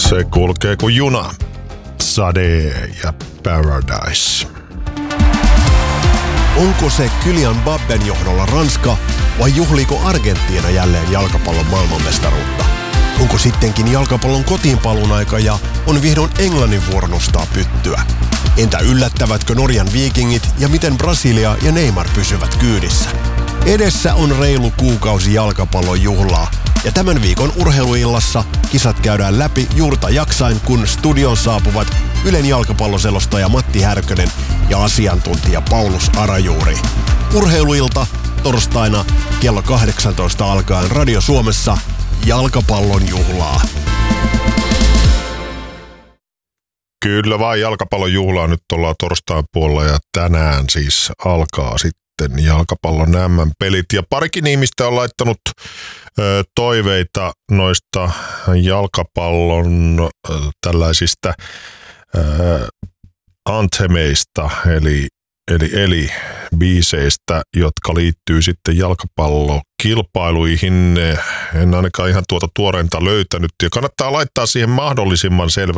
Se kulkee kuin juna. Sade ja Paradise. Onko se Kylian Mbappen johdolla Ranska vai juhliiko Argentiina jälleen jalkapallon maailmanmestaruutta? Onko sittenkin jalkapallon kotiinpaluun aika ja on vihdoin Englannin vuoro nostaa pyttyä? Entä yllättävätkö Norjan Vikingit ja miten Brasilia ja Neymar pysyvät kyydissä? Edessä on reilu kuukausi jalkapallon juhlaa ja tämän viikon urheiluillassa kisat käydään läpi juurta jaksain, kun studion saapuvat Ylen jalkapalloselostaja Matti Härkönen ja asiantuntija Paulus Arajuuri. Urheiluilta torstaina kello 18 alkaen Radio Suomessa jalkapallon juhlaa. Kyllä vaan jalkapallon juhlaa, nyt ollaan torstain puolella ja tänään siis alkaa sitten jalkapallon MM-pelit. Ja parikin ihmistä on laittanut toiveita noista jalkapallon tällaisista anthemeista, eli biiseistä, jotka liittyy sitten jalkapallokilpailuihin. En ainakaan ihan tuoreinta löytänyt ja kannattaa laittaa siihen mahdollisimman selvä